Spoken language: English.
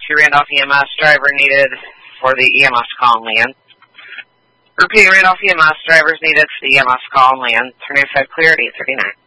Matthew Randolph, EMS driver needed for the EMS call and land. Repeat, Randolph EMS drivers needed for the EMS call and land. Turn your side clear at 8:39.